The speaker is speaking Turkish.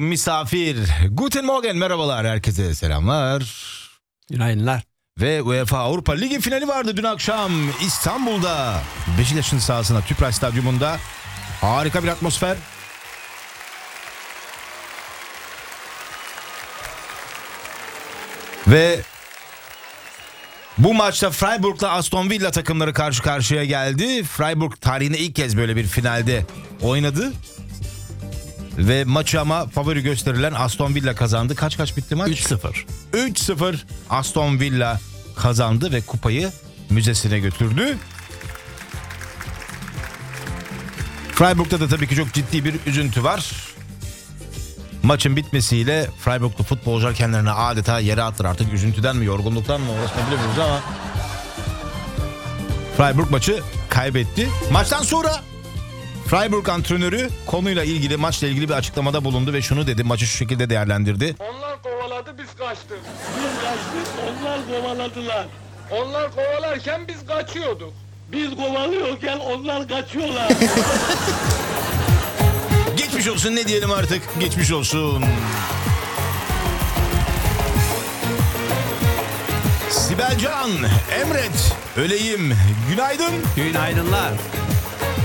misafir. Guten Morgen, merhabalar, herkese selamlar. Günaydınlar. Ve UEFA Avrupa Ligi finali vardı dün akşam İstanbul'da. Beşiktaş'ın sahasına, Tüpraş Stadyumunda. Harika bir atmosfer. Ve bu maçta Freiburg'la Aston Villa takımları karşı karşıya geldi. Freiburg tarihinde ilk kez böyle bir finalde oynadı. Ve maçı ama favori gösterilen Aston Villa kazandı. Kaç bitti maç? 3-0. 3-0 Aston Villa kazandı ve kupayı müzesine götürdü. Freiburg'da da tabii ki çok ciddi bir üzüntü var. Maçın bitmesiyle Freiburglu futbolcular kendilerine adeta yere attılar. Artık üzüntüden mi, yorgunluktan mı orasını bilemiyoruz ama Freiburg maçı kaybetti. Maçtan sonra Freiburg antrenörü konuyla ilgili, maçla ilgili bir açıklamada bulundu ve şunu dedi, maçı şu şekilde değerlendirdi. Onlar kovaladı, biz kaçtık. Biz kaçtık, onlar kovaladılar. Onlar kovalarken biz kaçıyorduk. Biz kovalıyorken onlar kaçıyorlar. Geçmiş olsun, ne diyelim artık, geçmiş olsun. Sibelcan, Emret, Öleyim, günaydın. Günaydınlar.